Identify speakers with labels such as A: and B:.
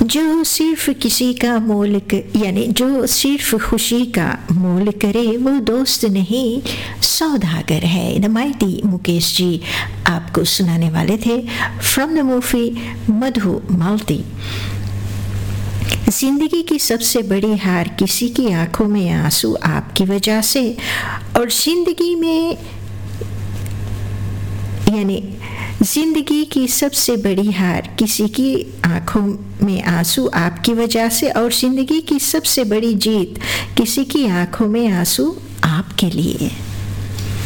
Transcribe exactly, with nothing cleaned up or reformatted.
A: जो सिर्फ किसी का मोल यानी जो सिर्फ खुशी का मोल करे वो दोस्त नहीं सौदागर है। नमाइती मुकेश जी आपको सुनाने वाले थे फ्रॉम द मूवी मधु मालती। जिंदगी की सबसे बड़ी हार किसी की आंखों में आंसू आपकी वजह से, और जिंदगी में यानी जिंदगी की सबसे बड़ी हार किसी की आंखों में आंसू आपकी वजह से, और जिंदगी की सबसे बड़ी जीत किसी की आंखों में आंसू आपके लिए।